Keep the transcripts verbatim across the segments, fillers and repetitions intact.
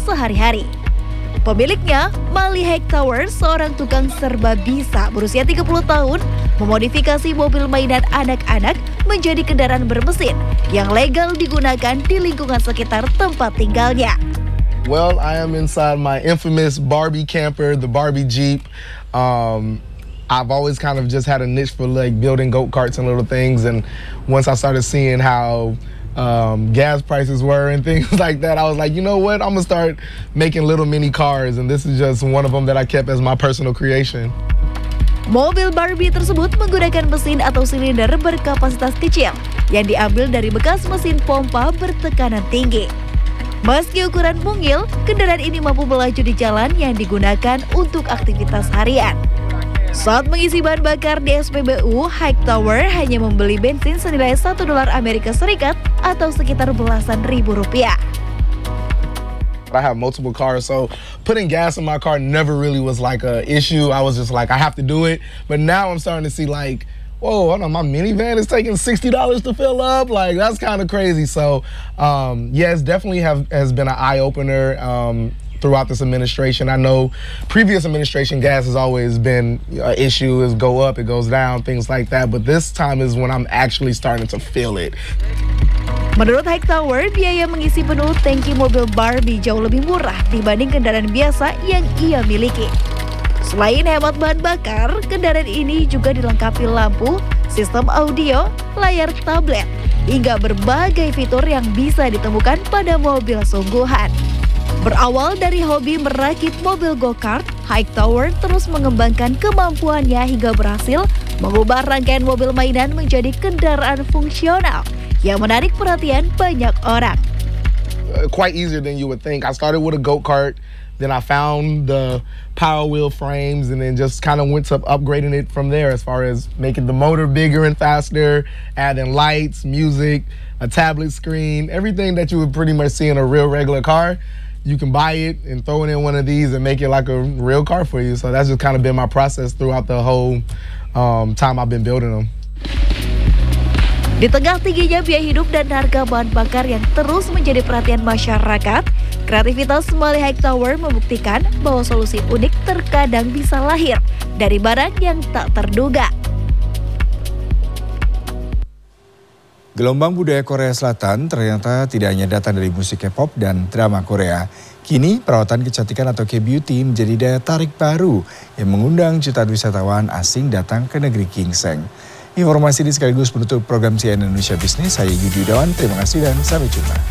sehari-hari. Pemiliknya, Mali Hightower, seorang tukang serba bisa berusia tiga puluh tahun, memodifikasi mobil mainan anak-anak menjadi kendaraan bermesin yang legal digunakan di lingkungan sekitar tempat tinggalnya. Well, I am inside my infamous Barbie camper, the Barbie Jeep. Um, I've always kind of just had a niche for like building go-karts and little things, and once I started seeing how Um, gas prices were and things like that, I was like, you know what, I'm gonna start making little mini cars, and this is just one of them that I kept as my personal creation. Mobil Barbie tersebut menggunakan mesin atau silinder berkapasitas kecil yang diambil dari bekas mesin pompa bertekanan tinggi. Meski ukuran mungil, kendaraan ini mampu melaju di jalan yang digunakan untuk aktivitas harian. Saat mengisi bahan bakar di S P B U, Hightower hanya membeli bensin senilai satu dolar Amerika Serikat atau sekitar belasan ribu rupiah. I have multiple cars, so putting gas in my car never really was like a issue. I was just like, I have to do it. But now I'm starting to see like, whoa, I know my minivan is taking sixty dollars to fill up. Like, that's kind of crazy. So, um, yes, definitely have has been an eye-opener. Um, throughout this administration. I know previous administration gas has always been an issue, is go up, it goes down, things like that. But this time is when I'm actually starting to feel it. Menurut Hightower, biaya mengisi penuh tangki mobil Barbie jauh lebih murah dibanding kendaraan biasa yang ia miliki. Selain hemat bahan bakar, kendaraan ini juga dilengkapi lampu, sistem audio, layar tablet, hingga berbagai fitur yang bisa ditemukan pada mobil sungguhan. Berawal dari hobi merakit mobil go-kart, Hightower terus mengembangkan kemampuannya hingga berhasil mengubah rangkaian mobil mainan menjadi kendaraan fungsional yang menarik perhatian banyak orang. Uh, quite easier than you would think. I started with a go-kart, then I found the power wheel frames, and then just kind of went to upgrading it from there as far as making the motor bigger and faster, adding lights, music, a tablet screen, everything that you would pretty much see in a real regular car. You can buy it and throw it in one of these and make it like a real car for you. So that's just kind of been my process throughout the whole um, time I've been building them. Di tengah tingginya biaya hidup dan harga bahan bakar yang terus menjadi perhatian masyarakat, kreativitas Mali Hightower membuktikan bahwa solusi unik terkadang bisa lahir dari barang yang tak terduga. Gelombang budaya Korea Selatan ternyata tidak hanya datang dari musik K-pop dan drama Korea. Kini perawatan kecantikan atau K-beauty menjadi daya tarik baru yang mengundang jutaan wisatawan asing datang ke negeri Gingseng. Informasi ini sekaligus menutup program C N N Indonesia Business. Saya Yudi Yudawan, terima kasih dan sampai jumpa.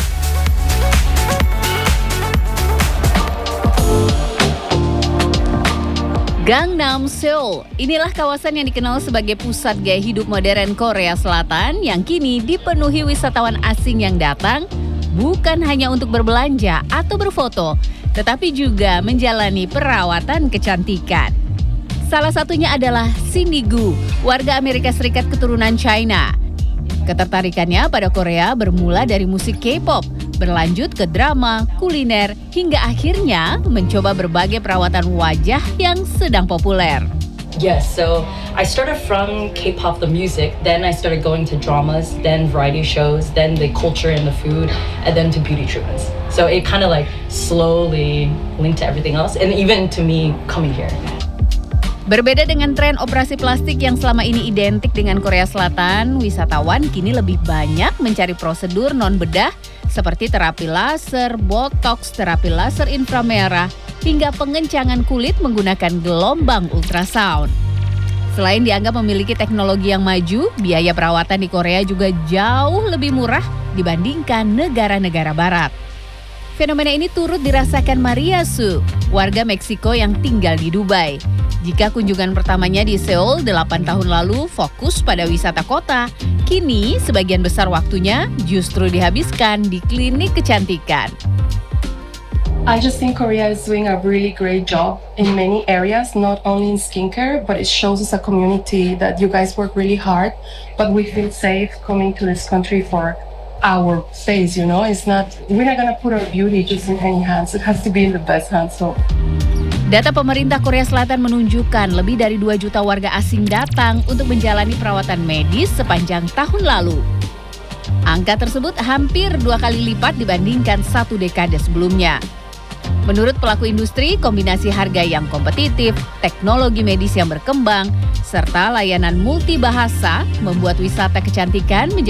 Gangnam Seoul, inilah kawasan yang dikenal sebagai pusat gaya hidup modern Korea Selatan yang kini dipenuhi wisatawan asing yang datang bukan hanya untuk berbelanja atau berfoto, tetapi juga menjalani perawatan kecantikan. Salah satunya adalah Cindy Gu, warga Amerika Serikat keturunan China. Ketertarikannya pada Korea bermula dari musik K-pop, berlanjut ke drama, kuliner, hingga akhirnya mencoba berbagai perawatan wajah yang sedang populer. Yes, so I started from K-pop, the music, then I started going to dramas, then variety shows, then the culture and the food, and then to beauty treatments. So it kind of like slowly linked to everything else, and even to me coming here. Berbeda dengan tren operasi plastik yang selama ini identik dengan Korea Selatan, wisatawan kini lebih banyak mencari prosedur non-bedah seperti terapi laser, botox, terapi laser inframerah, hingga pengencangan kulit menggunakan gelombang ultrasound. Selain dianggap memiliki teknologi yang maju, biaya perawatan di Korea juga jauh lebih murah dibandingkan negara-negara barat. Fenomena ini turut dirasakan Maria Su, warga Meksiko yang tinggal di Dubai. Jika kunjungan pertamanya di Seoul delapan tahun lalu fokus pada wisata kota, kini sebagian besar waktunya justru dihabiskan di klinik kecantikan. I just think Korea is doing a really great job in many areas, not only in skincare, but it shows us a community that you guys work really hard, but we feel safe coming to this country for our face, you know? It's not, we're not gonna put our beauty just in any hands. It has to be in the best hands, so. Data pemerintah Korea Selatan menunjukkan lebih dari dua juta warga asing datang untuk menjalani perawatan medis sepanjang tahun lalu. Angka tersebut hampir dua kali lipat dibandingkan satu dekade sebelumnya. Menurut pelaku industri, kombinasi harga yang kompetitif, teknologi medis yang berkembang, serta layanan multibahasa membuat wisata kecantikan menjadi